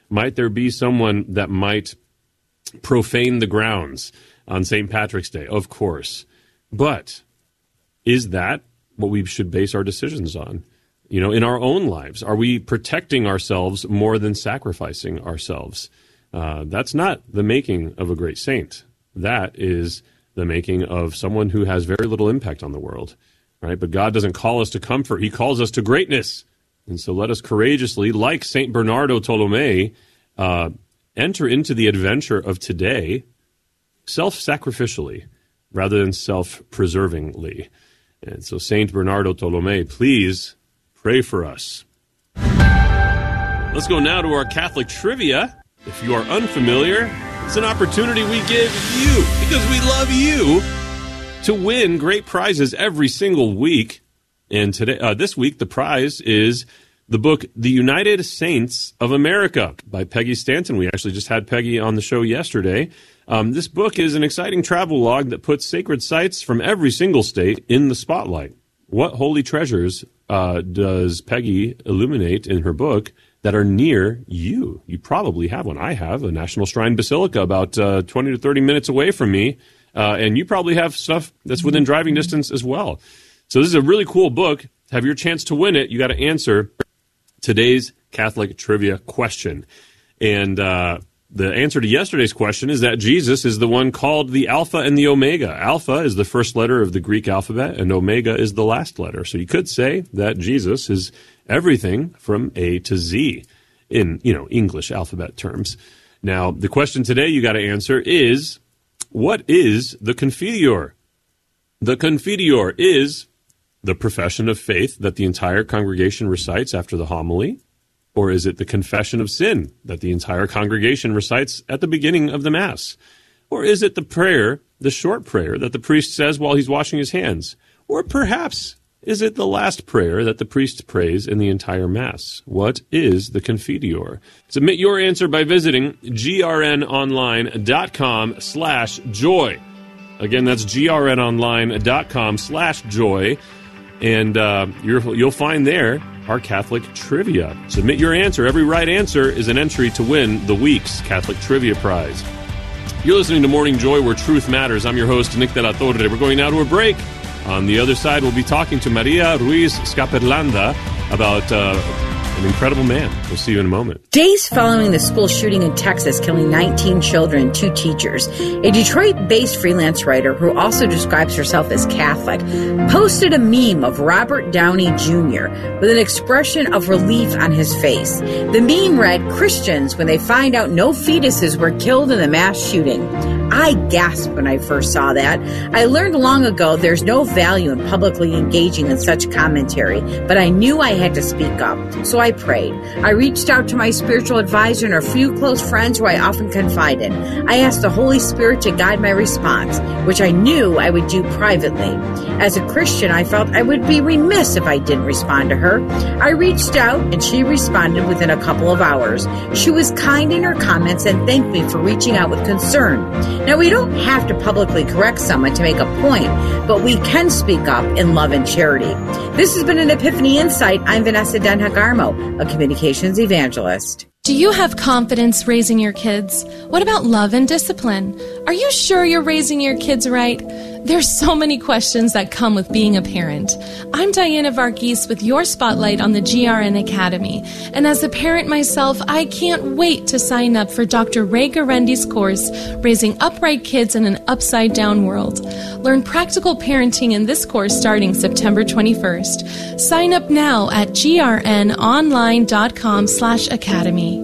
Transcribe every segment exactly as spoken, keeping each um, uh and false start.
Might there be someone that might profane the grounds on Saint Patrick's Day? Of course. But is that what we should base our decisions on? You know, in our own lives, are we protecting ourselves more than sacrificing ourselves? Uh, that's not the making of a great saint. That is the making of someone who has very little impact on the world, right? But God doesn't call us to comfort. He calls us to greatness. And so let us courageously, like Saint Bernardo Tolomei, uh, enter into the adventure of today self-sacrificially rather than self-preservingly. And so Saint Bernardo Tolomei, please pray for us. Let's go now to our Catholic trivia. If you are unfamiliar, it's an opportunity we give you, because we love you, to win great prizes every single week. And today, uh, this week, the prize is the book The United Saints of America by Peggy Stanton. We actually just had Peggy on the show yesterday. Um, this book is an exciting travel log that puts sacred sites from every single state in the spotlight. What holy treasures uh, does Peggy illuminate in her book that are near you? You probably have one. I have a National Shrine Basilica about uh, twenty to thirty minutes away from me, uh, and you probably have stuff that's within driving distance as well. So this is a really cool book. To have your chance to win it, you got to answer today's Catholic trivia question. And uh, the answer to yesterday's question is that Jesus is the one called the Alpha and the Omega. Alpha is the first letter of the Greek alphabet, and Omega is the last letter. So you could say that Jesus is everything from A to Z in, you know, English alphabet terms. Now, the question today you got to answer is, what is the Confiteor? The Confiteor is the profession of faith that the entire congregation recites after the homily, or is it the confession of sin that the entire congregation recites at the beginning of the Mass? Or is it the prayer, the short prayer that the priest says while he's washing his hands? Or perhaps is it the last prayer that the priest prays in the entire Mass? What is the Confiteor? Submit your answer by visiting grnonline.com slash joy. Again, that's grnonline.com slash joy. And uh, you're, you'll find there our Catholic trivia. Submit your answer. Every right answer is an entry to win the week's Catholic Trivia Prize. You're listening to Morning Joy, where truth matters. I'm your host, Nick de la Torre. We're going now to a break. On the other side, we'll be talking to Maria Ruiz Scaperlanda about uh, an incredible man. We'll see you in a moment. Days following the school shooting in Texas, killing nineteen children and two teachers, a Detroit-based freelance writer who also describes herself as Catholic posted a meme of Robert Downey Junior with an expression of relief on his face. The meme read, "Christians, when they find out no fetuses were killed in the mass shooting." I gasped when I first saw that. I learned long ago there's no value in publicly engaging in such commentary, but I knew I had to speak up, so I prayed. I reached out to my spiritual advisor and a few close friends who I often confide in. I asked the Holy Spirit to guide my response, which I knew I would do privately. As a Christian, I felt I would be remiss if I didn't respond to her. I reached out, and she responded within a couple of hours. She was kind in her comments and thanked me for reaching out with concern. Now, we don't have to publicly correct someone to make a point, but we can speak up in love and charity. This has been an Epiphany Insight. I'm Vanessa Denhagarmo, a communications evangelist. Do you have confidence raising your kids? What about love and discipline? Are you sure you're raising your kids right? There's so many questions that come with being a parent. I'm Diana Varghese with your spotlight on the G R N Academy. And as a parent myself, I can't wait to sign up for Doctor Ray Garendi's course, Raising Upright Kids in an Upside-Down World. Learn practical parenting in this course starting September twenty-first. Sign up now at grnonline.com slash academy.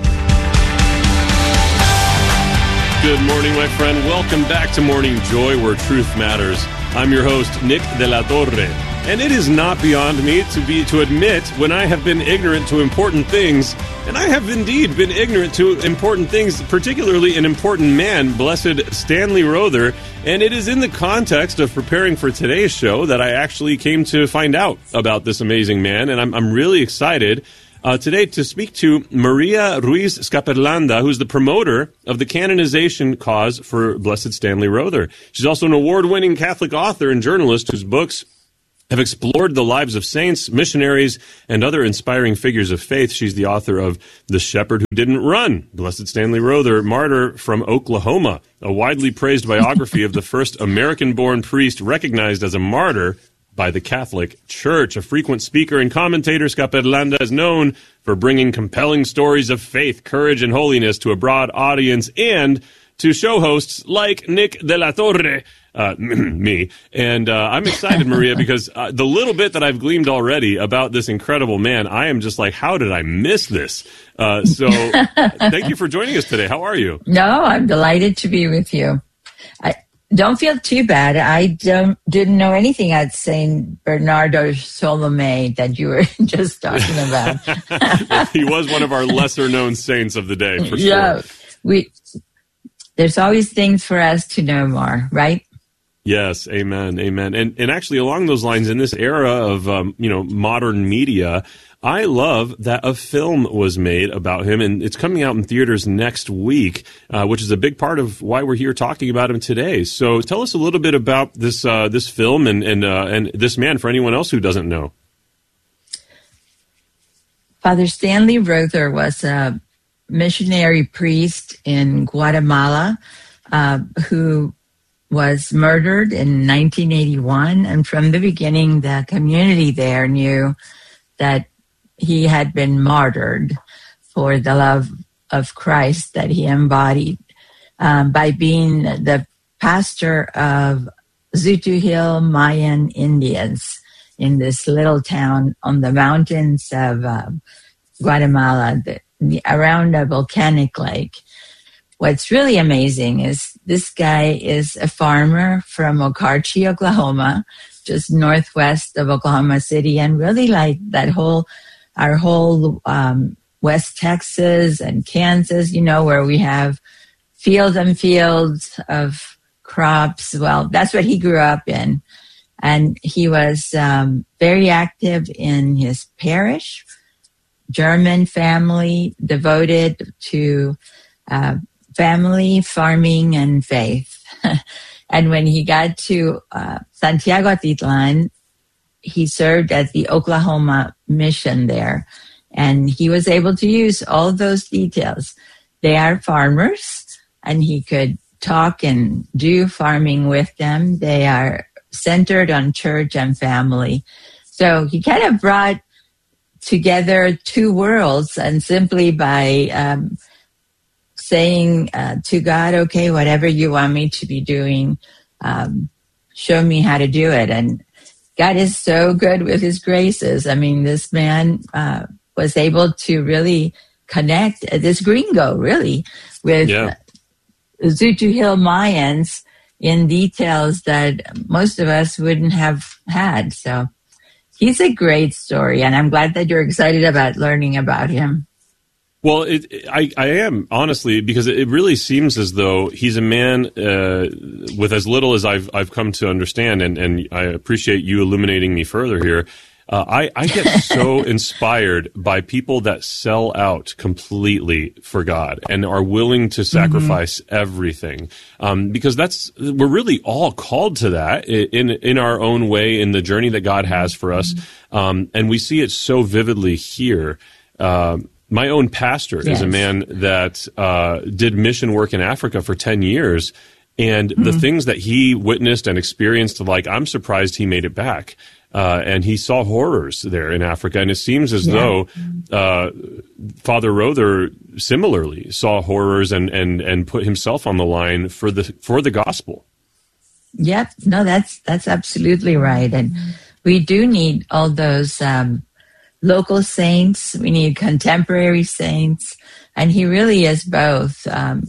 Good morning, my friend. Welcome back to Morning Joy, where truth matters. I'm your host, Nick de la Torre. And it is not beyond me to be to admit when I have been ignorant to important things. And I have indeed been ignorant to important things, particularly an important man, Blessed Stanley Rother. And it is in the context of preparing for today's show that I actually came to find out about this amazing man. And I'm, I'm really excited Uh, today to speak to Maria Ruiz Scaperlanda, who's the promoter of the canonization cause for Blessed Stanley Rother. She's also an award-winning Catholic author and journalist whose books have explored the lives of saints, missionaries, and other inspiring figures of faith. She's the author of The Shepherd Who Didn't Run, Blessed Stanley Rother, martyr from Oklahoma, a widely praised biography of the first American-born priest recognized as a martyr by the Catholic Church. A frequent speaker and commentator, Scappellanda is known for bringing compelling stories of faith, courage, and holiness to a broad audience and to show hosts like Nick de la Torre, uh, me. And uh, I'm excited, Maria, because uh, the little bit that I've gleaned already about this incredible man, I am just like, how did I miss this? Uh, so thank you for joining us today. How are you? No, I'm delighted to be with you. I, don't feel too bad. I don't didn't know anything at Saint Bernardo Solomé that you were just talking about. He was one of our lesser-known saints of the day, for sure. Yeah, we... There's always things for us to know more, right? Yes, amen, amen. And and actually, along those lines, in this era of um, you know modern media, I love that a film was made about him, and it's coming out in theaters next week, uh, which is a big part of why we're here talking about him today. So, tell us a little bit about this uh, this film and and uh, and this man for anyone else who doesn't know. Father Stanley Rother was a missionary priest in Guatemala uh, who was murdered in nineteen eighty-one. And from the beginning, the community there knew that he had been martyred for the love of Christ that he embodied um, by being the pastor of Zutuhil Mayan Indians in this little town on the mountains of uh, Guatemala, the, around a volcanic lake. What's really amazing is this guy is a farmer from Okarche, Oklahoma, just northwest of Oklahoma City, and really like that whole, our whole um, West Texas and Kansas, you know, where we have fields and fields of crops. Well, that's what he grew up in. And he was um, very active in his parish, German family, devoted to uh, family, farming, and faith. And when he got to uh, Santiago Atitlan, he served at the Oklahoma mission there. And he was able to use all those details. They are farmers, and he could talk and do farming with them. They are centered on church and family. So he kind of brought together two worlds, and simply by um, saying uh, to God, okay, whatever you want me to be doing, um, show me how to do it. And God is so good with his graces. I mean, this man uh, was able to really connect, uh, this gringo really, with yeah. uh, Zutuhil Mayans in details that most of us wouldn't have had. So he's a great story, and I'm glad that you're excited about learning about him. Well, it, I, I am, honestly, because it really seems as though he's a man uh, with as little as I've I've come to understand, and, and I appreciate you illuminating me further here. Uh, I, I get so inspired by people that sell out completely for God and are willing to sacrifice mm-hmm. everything, um, because that's we're really all called to that in in our own way in the journey that God has for us, um, and we see it so vividly here. Uh, my own pastor yes. is a man that uh, did mission work in Africa for ten years. And mm-hmm. the things that he witnessed and experienced, like, I'm surprised he made it back. Uh, and he saw horrors there in Africa. And it seems as yeah. though uh, Father Rother similarly saw horrors and, and, and put himself on the line for the for the gospel. Yep. No, that's that's absolutely right. And we do need all those um, local saints. We need contemporary saints. And he really is both. Um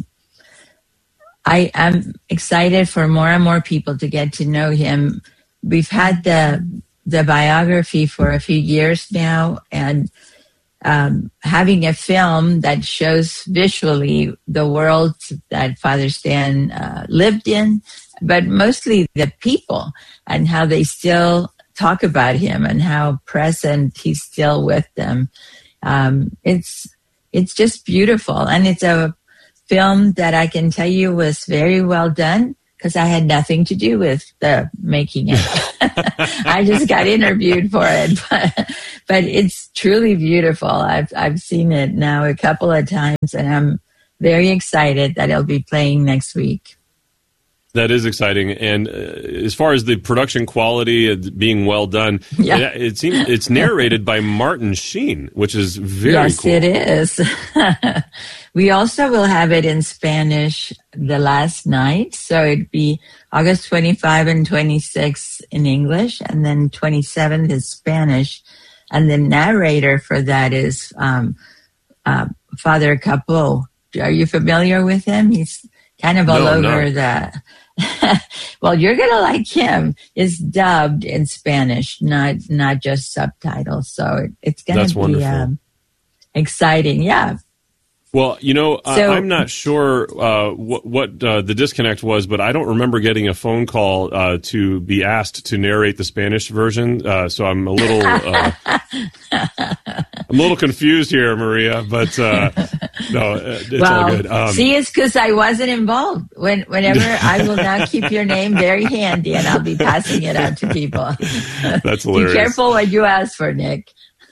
I am excited for more and more people to get to know him. We've had the the biography for a few years now, and um, having a film that shows visually the world that Father Stan uh, lived in, but mostly the people and how they still talk about him and how present he's still with them. Um, it's it's just beautiful, and it's a film that I can tell you was very well done. because I had nothing to do with the making it. I just got interviewed for it, but, but it's truly beautiful. I've I've seen it now a couple of times, and I'm very excited that it'll be playing next week. That is exciting, and uh, as far as the production quality uh, being well done, yeah. it, it seems it's narrated by Martin Sheen, which is very yes, cool. Yes, it is. We also will have it in Spanish the last night, so it'd be August twenty-fifth and twenty-sixth in English, and then twenty-seventh is Spanish, and the narrator for that is um, uh, Father Capot. Are you familiar with him? He's kind of all no, over no. the... Well, you're going to like him. It's dubbed in Spanish, not not just subtitles. So it, it's going to be um, exciting. Yeah. Well, you know, so, I, I'm not sure uh, what, what uh, the disconnect was, but I don't remember getting a phone call uh, to be asked to narrate the Spanish version. Uh, so I'm a little, uh, I'm a little confused here, Maria. But uh, no, it's well, all good. Um, see, it's because I wasn't involved. When, whenever I will now keep your name very handy, and I'll be passing it out to people. That's hilarious. Be careful what you ask for, Nick.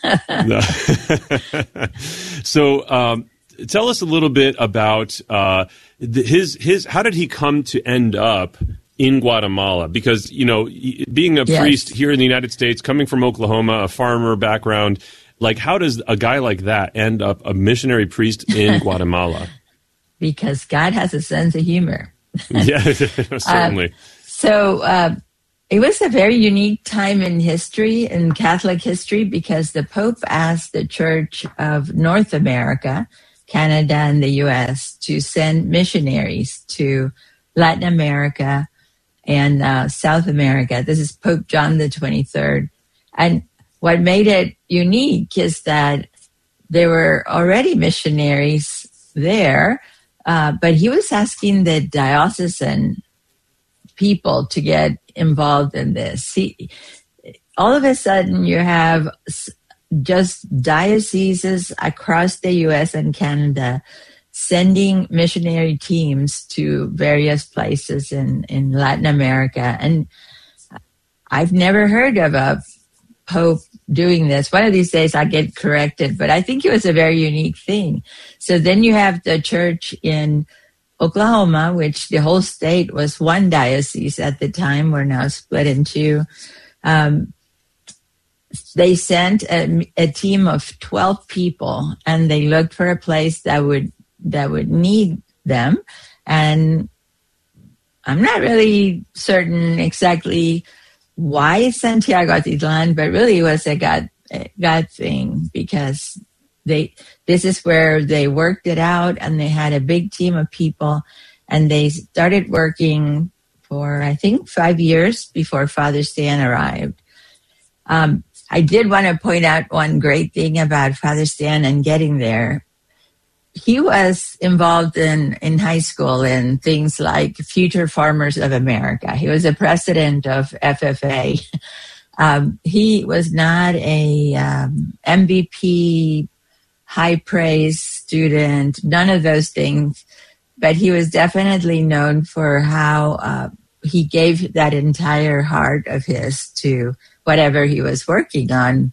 so. Um, Tell us a little bit about uh, his his. How did he come to end up in Guatemala? Because, you know, being a yes. priest here in the United States, coming from Oklahoma, a farmer background, like how does a guy like that end up a missionary priest in Guatemala? Because God has a sense of humor. Yeah, certainly. Uh, so uh, it was a very unique time in history, in Catholic history, because the Pope asked the Church of North America, Canada and the U S, to send missionaries to Latin America and uh, South America. This is Pope John the twenty-third. And what made it unique is that there were already missionaries there, uh, but he was asking the diocesan people to get involved in this. He, all of a sudden, you have just dioceses across the U S and Canada sending missionary teams to various places in, in Latin America. And I've never heard of a pope doing this. One of these days I'll get corrected, but I think it was a very unique thing. So then you have the church in Oklahoma, which the whole state was one diocese at the time. We're now split in two. Um, They sent a, a team of twelve people, and they looked for a place that would that would need them. And I'm not really certain exactly why Santiago Atitlan, but really it was a God a God thing, because they this is where they worked it out, and they had a big team of people, and they started working for I think five years before Father Stan arrived. Um, I did want to point out one great thing about Father Stan and getting there. He was involved in, in high school in things like Future Farmers of America. He was the president of F F A. Um, he was not a um, M V P, high praise student, none of those things, but he was definitely known for how uh, he gave that entire heart of his to whatever he was working on.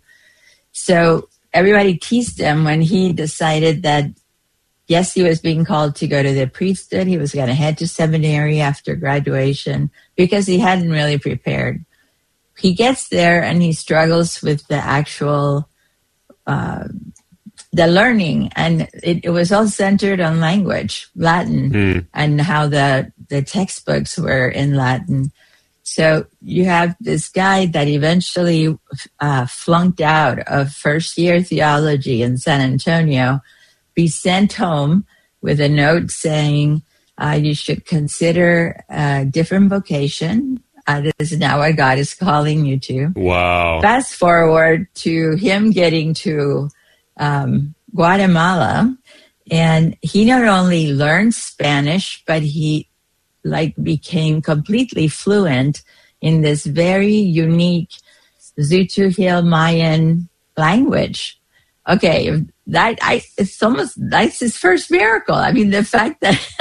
So everybody teased him when he decided that, yes, he was being called to go to the priesthood. He was going to head to seminary after graduation because he hadn't really prepared. He gets there and he struggles with the actual, uh, the learning. And it, it was all centered on language, Latin, mm. and how the, the textbooks were in Latin. So you have this guy that eventually uh, flunked out of first year theology in San Antonio, be sent home with a note saying uh, you should consider a different vocation. Uh, this is now what God is calling you to. Wow. Fast forward to him getting to um, Guatemala, and he not only learned Spanish, but he like became completely fluent in this very unique Tz'utujil Mayan language. okay, that I it's almost that's his first miracle. I mean, the fact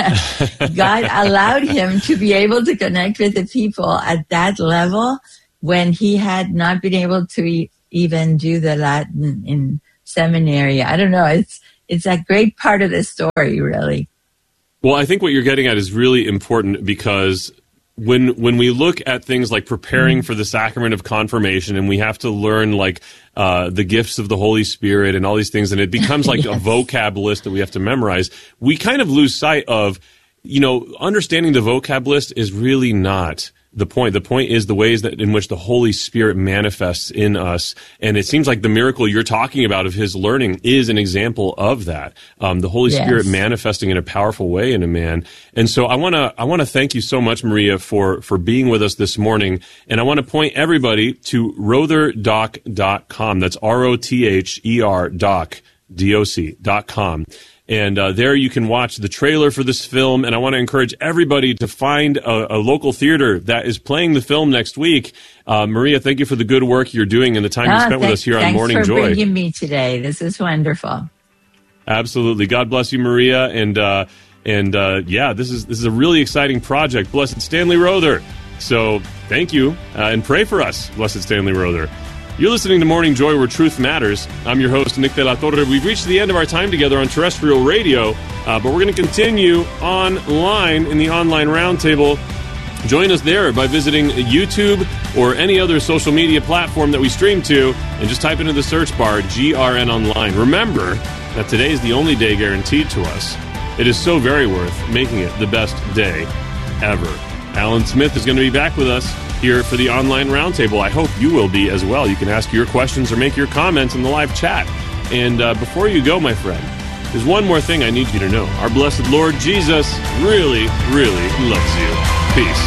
that God allowed him to be able to connect with the people at that level when he had not been able to e- even do the Latin in seminary. I don't know. It's it's a great part of the story, really. Well, I think what you're getting at is really important because when when we look at things like preparing mm-hmm. for the sacrament of confirmation, and we have to learn like uh, the gifts of the Holy Spirit and all these things, and it becomes like yes. a vocab list that we have to memorize, we kind of lose sight of, you know, understanding the vocab list is really not the point. The point is the ways that in which the Holy Spirit manifests in us. And it seems like the miracle you're talking about of his learning is an example of that. Um, the Holy yes. Spirit manifesting in a powerful way in a man. And so I want to, I want to thank you so much, Maria, for, for being with us this morning. And I want to point everybody to rother doc dot com. That's R O T H E R doc, D O C dot com. And uh, there you can watch the trailer for this film. And I want to encourage everybody to find a, a local theater that is playing the film next week. Uh, Maria, thank you for the good work you're doing and the time oh, you spent thanks, with us here on Morning Joy. Thanks for bringing me today. This is wonderful. Absolutely. God bless you, Maria. And uh, and uh, yeah, this is this is a really exciting project. Blessed Stanley Rother. So thank you uh, and pray for us, Blessed Stanley Rother. You're listening to Morning Joy, where truth matters. I'm your host, Nick De La Torre. We've reached the end of our time together on terrestrial radio, uh, but we're going to continue online in the online roundtable. Join us there by visiting YouTube or any other social media platform that we stream to, and just type into the search bar G R N Online. Remember that today is the only day guaranteed to us. It is so very worth making it the best day ever. Alan Smith is going to be back with us here for the online roundtable. I hope you will be as well. You can ask your questions or make your comments in the live chat. And uh, before you go, my friend, there's one more thing I need you to know. Our blessed Lord Jesus really, really loves you. Peace.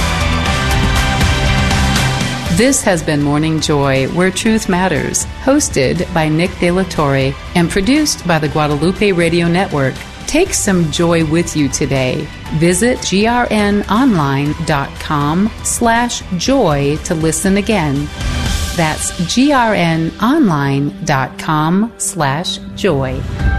This has been Morning Joy, where truth matters, hosted by Nick De La Torre and produced by the Guadalupe Radio Network. Take some joy with you today. Visit grnonline.com slash joy to listen again. That's grnonline.com slash joy.